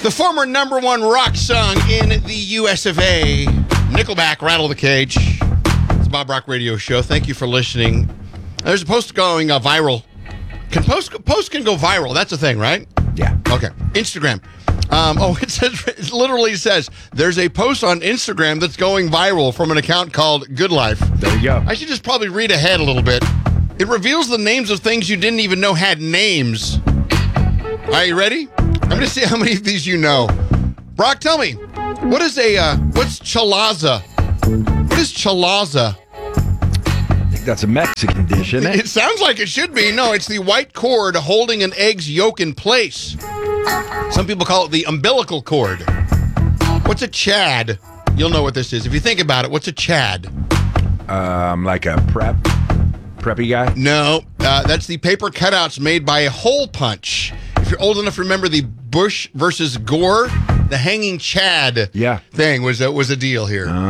The former number one rock song in the US of A, Nickelback, Rattle the Cage. It's the Bob Rock Radio Show. Thank you for listening. There's a post going viral. Post can go viral. That's a thing, right? Yeah. Okay. Instagram. It literally says there's a post on Instagram that's going viral from an account called Good Life. There you go. I should just probably read ahead a little bit. It reveals the names of things you didn't even know had names. Are you ready? I'm going to see how many of these you know. Brock, tell me, what's chalaza? What is chalaza? I think that's a Mexican dish, isn't it? It sounds like it should be. No, it's the white cord holding an egg's yolk in place. Some people call it the umbilical cord. What's a chad? You'll know what this is. If you think about it, what's a chad? Like a preppy guy? No, that's the paper cutouts made by a hole punch. If you're old enough to remember the Bush versus Gore, the hanging chad thing was a deal here.